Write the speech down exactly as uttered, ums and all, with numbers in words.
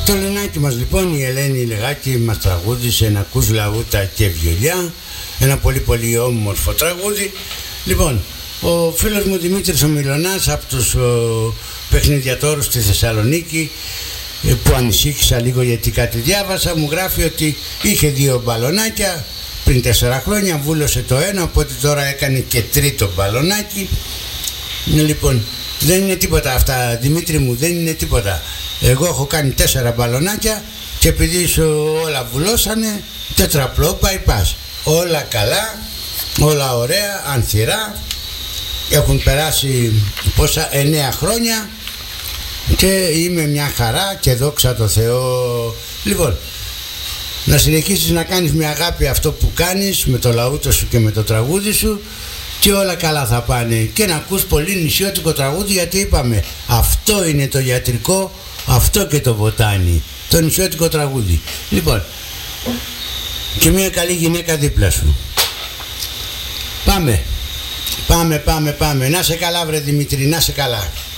Το Λενάκι μας λοιπόν, η Ελένη Λεγάκη μας τραγούδισε ένα ακούς λαούτα και βιολιά, ένα πολύ πολύ όμορφο τραγούδι. Λοιπόν, ο φίλος μου Δημήτρης ο Μιλωνάς από τους ο, παιχνιδιατόρους στη Θεσσαλονίκη, που ανησύχησα λίγο γιατί κάτι διάβασα, μου γράφει ότι είχε δύο μπαλονάκια πριν τέσσερα χρόνια, βούλωσε το ένα, οπότε τώρα έκανε και τρίτο μπαλονάκι. Λοιπόν, δεν είναι τίποτα αυτά, Δημήτρη μου, δεν είναι τίποτα. Εγώ έχω κάνει τέσσερα μπαλονάκια και επειδή σου όλα βουλώσανε, τετραπλό bypass. Όλα καλά, όλα ωραία, ανθυρά. Έχουν περάσει πόσα, εννέα χρόνια και είμαι μια χαρά και δόξα τω Θεώ. Λοιπόν, να συνεχίσεις να κάνεις με αγάπη αυτό που κάνεις, με το λαούτο σου και με το τραγούδι σου, και όλα καλά θα πάνε. Και να ακούς πολύ νησιώτικο τραγούδι, γιατί είπαμε αυτό είναι το ιατρικό, αυτό και το βοτάνι, το νησιώτικο τραγούδι. Λοιπόν, και μια καλή γυναίκα δίπλα σου. Πάμε, πάμε, πάμε, πάμε. Να σε καλά βρε Δημήτρη, να σε καλά.